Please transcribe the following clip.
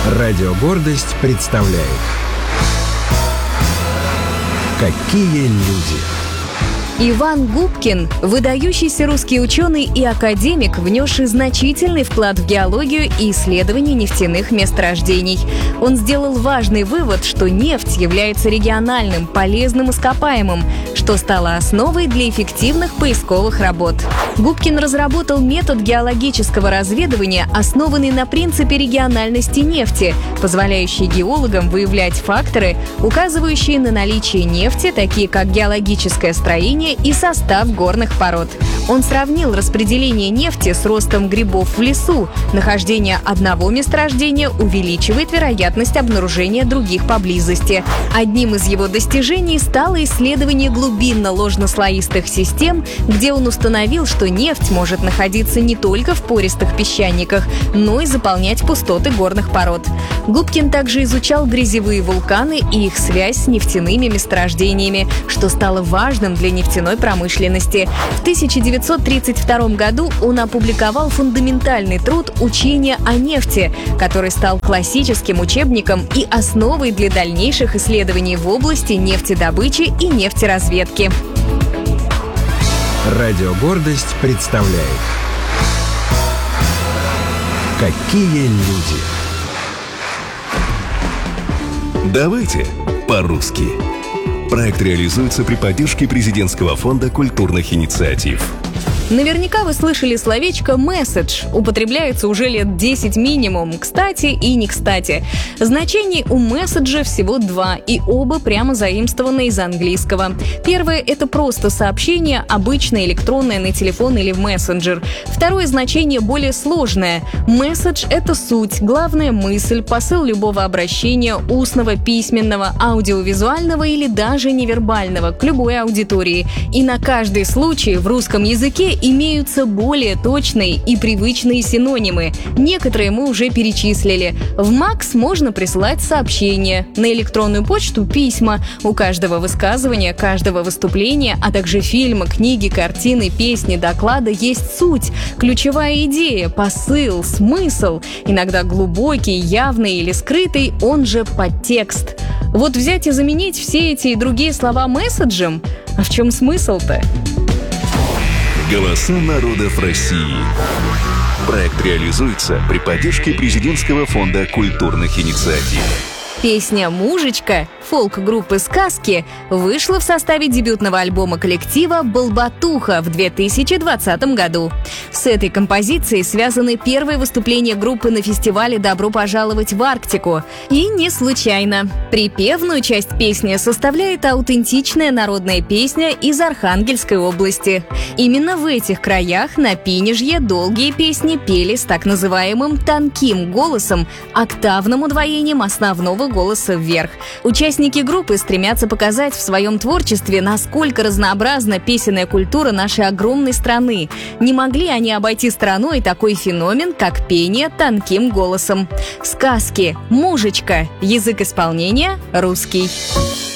Радио «Гордость» представляет «Какие люди». Иван Губкин – выдающийся русский ученый и академик, внесший значительный вклад в геологию и исследование нефтяных месторождений. Он сделал важный вывод, что нефть является региональным, полезным ископаемым, что стало основой для эффективных поисковых работ. Губкин разработал метод геологического разведывания, основанный на принципе региональности нефти, позволяющий геологам выявлять факторы, указывающие на наличие нефти, такие как геологическое строение и состав горных пород. Он сравнил распределение нефти с ростом грибов в лесу. Нахождение одного месторождения увеличивает вероятность обнаружения других поблизости. Одним из его достижений стало исследование глубинно-ложнослоистых систем, где он установил, что нефть может находиться не только в пористых песчаниках, но и заполнять пустоты горных пород. Губкин также изучал грязевые вулканы и их связь с нефтяными месторождениями, что стало важным для нефтяной промышленности. В 1932 году он опубликовал фундаментальный труд «Учение о нефти», который стал классическим учебником и основой для дальнейших исследований в области нефтедобычи и нефтеразведки. Радио «Гордость» представляет «Какие люди». Давайте по-русски. Проект реализуется при поддержке Президентского фонда культурных инициатив. Наверняка вы слышали словечко «месседж». Употребляется уже лет 10 минимум. Кстати и не кстати. Значений у месседжа всего два, и оба прямо заимствованы из английского. Первое — это просто сообщение, обычное электронное на телефон или в мессенджер. Второе значение более сложное. Месседж — это суть, главная мысль, посыл любого обращения, устного, письменного, аудиовизуального или даже невербального, к любой аудитории. И на каждый случай в русском языке имеются более точные и привычные синонимы. Некоторые мы уже перечислили. В МАКС можно присылать сообщения, на электронную почту — письма. У каждого высказывания, каждого выступления, а также фильма, книги, картины, песни, доклада есть суть, ключевая идея, посыл, смысл. Иногда глубокий, явный или скрытый, он же подтекст. Вот взять и заменить все эти и другие слова месседжем? А в чем смысл-то? Голоса народов России. Проект реализуется при поддержке Президентского фонда культурных инициатив. Песня «Мужичка» фолк-группы «Сказки» вышла в составе дебютного альбома коллектива «Болбатуха» в 2020 году. С этой композицией связаны первые выступления группы на фестивале «Добро пожаловать в Арктику». И не случайно. Припевную часть песни составляет аутентичная народная песня из Архангельской области. Именно в этих краях на Пинежье долгие песни пели с так называемым тонким голосом, октавным удвоением основного голоса вверх. Участники группы стремятся показать в своем творчестве, насколько разнообразна песенная культура нашей огромной страны. Не могли они обойти стороной такой феномен, как пение тонким голосом. «Сказки», «Мужичка», язык исполнения — русский.